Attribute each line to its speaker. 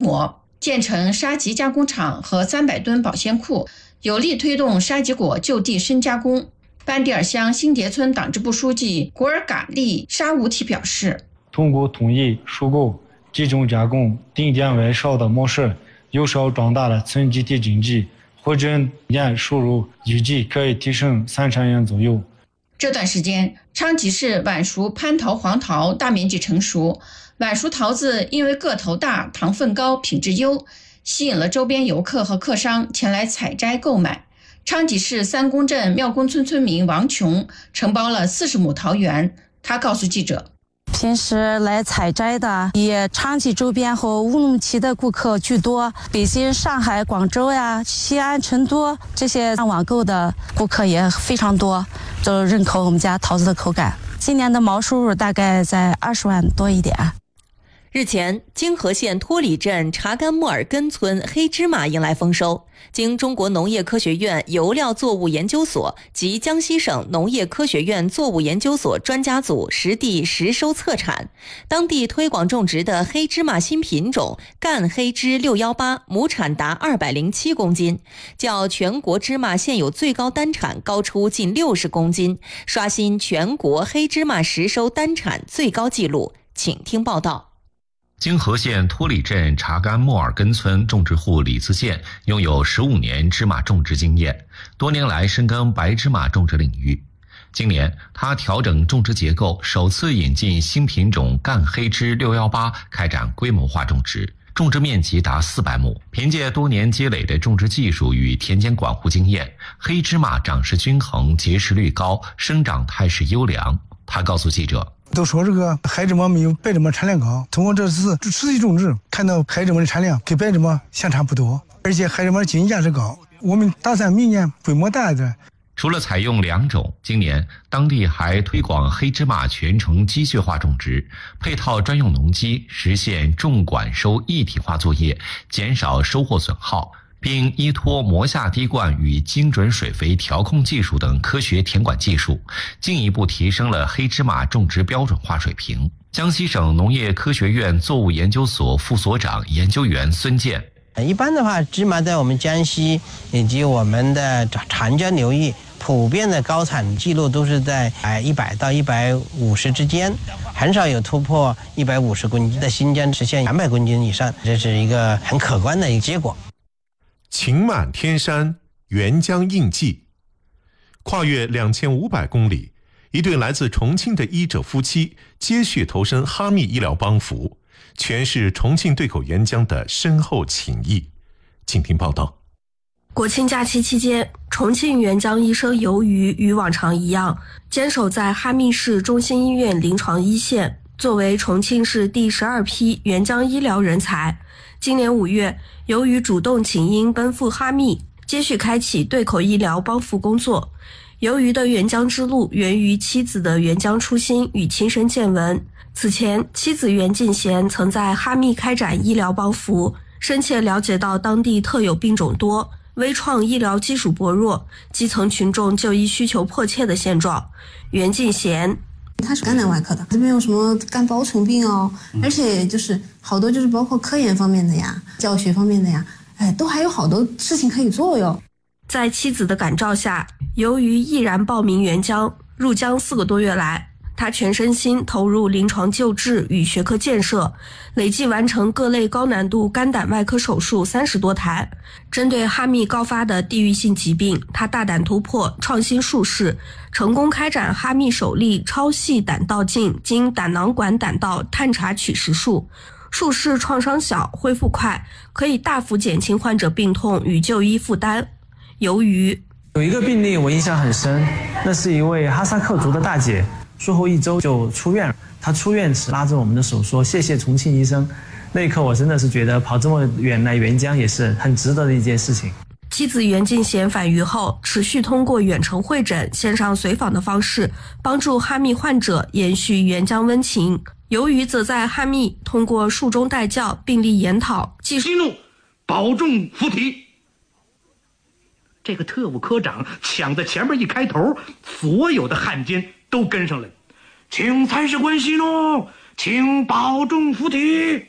Speaker 1: 模，建成沙棘加工厂和300吨保鲜库，有力推动沙棘果就地深加工。班迪尔乡新叠村党支部书记古尔嘎利沙乌提表示，
Speaker 2: 通过统一收购、集中加工、定点外销的模式，有效壮大了村集体经济，回诊年收入预计可以提升3000元左右。
Speaker 1: 这段时间，昌吉市晚熟蟠桃黄桃大面积成熟，晚熟桃子因为个头大、糖分高、品质优，吸引了周边游客和客商前来采摘购买。昌吉市三公镇庙公村村民王琼承包了40亩桃园，他告诉记者，
Speaker 3: 平时来采摘的以昌吉周边和乌鲁木齐的顾客居多，北京、上海、广州呀、西安、成都这些网购的顾客也非常多，都认可我们家桃子的口感。今年的毛收入大概在20万多一点。
Speaker 4: 日前，泾河县托里镇查干莫尔根村黑芝麻迎来丰收。经中国农业科学院油料作物研究所及江西省农业科学院作物研究所专家组实地实收测产，当地推广种植的黑芝麻新品种赣黑芝618亩产达207公斤，较全国芝麻现有最高单产高出近60公斤，刷新全国黑芝麻实收单产最高纪录。请听报道。
Speaker 5: 泾河县托里镇查干莫尔根村种植户李自健拥有15年芝麻种植经验，多年来深耕白芝麻种植领域。今年，他调整种植结构，首次引进新品种赣黑芝618，开展规模化种植，种植面积达400亩。凭借多年积累的种植技术与田间管护经验，黑芝麻长势均衡，结实率高，生长态势优良。他告诉记者，
Speaker 6: 都说这个黑芝麻没有白芝麻产量高，通过这次持续种植，看到黑芝麻的产量跟白芝麻相差不多，而且黑芝麻的经济价值高。我们打算明年规模大一点。
Speaker 5: 除了采用2种，今年当地还推广黑芝麻全程机械化种植，配套专用农机，实现种管收一体化作业，减少收获损耗，并依托磨下滴灌与精准水肥调控技术等科学田管技术，进一步提升了黑芝麻种植标准化水平。江西省农业科学院作物研究所副所长研究员孙健，
Speaker 7: 一般的话，芝麻在我们江西以及我们的长江流域普遍的高产记录都是在100到150之间，很少有突破150公斤的，新疆实现200公斤以上，这是一个很可观的一个结果。
Speaker 8: 晴满天山，沅江印记。跨越2500公里，一对来自重庆的医者夫妻接续投身哈密医疗帮扶，诠释重庆对口沅江的深厚情谊。请听报道。
Speaker 9: 国庆假期期间，重庆沅江医生尤瑜与往常一样，坚守在哈密市中心医院临床一线。作为重庆市第12批沅江医疗人才，今年5月，由于主动请缨奔赴哈密，接续开启对口医疗帮扶工作。由于的沅江之路源于妻子的沅江初心与亲身见闻。此前，妻子袁静贤曾在哈密开展医疗帮扶，深切了解到当地特有病种多、微创医疗技术薄弱、基层群众就医需求迫切的现状。袁静贤，
Speaker 10: 他是肝胆外科的，这边有什么肝包虫病哦，而且就是好多就是包括科研方面的呀、教学方面的呀，都还有好多事情可以做哟。
Speaker 9: 在妻子的感召下，由于毅然报名沅江，入江4个多月来，他全身心投入临床救治与学科建设，累计完成各类高难度肝胆外科手术30多台。针对哈密高发的地域性疾病，他大胆突破，创新术式，成功开展哈密首例超细胆道镜经胆囊管胆道探查取实术。术式创伤小，恢复快，可以大幅减轻患者病痛与就医负担。由于
Speaker 11: 有一个病例我印象很深，那是一位哈萨克族的大姐，术后1周就出院了。她出院时拉着我们的手说：“谢谢重庆医生。”那一刻我真的是觉得跑这么远来沅江也是很值得的一件事情。
Speaker 9: 妻子袁静贤返渝后，持续通过远程会诊、线上随访的方式，帮助哈密患者延续沅江温情。由于则在哈密通过术中带教、病例研讨、技术
Speaker 12: 息怒，保重附体。这个特务科长抢在前面一开头，所有的汉奸都跟上来，请参事关息怒，请保重附体。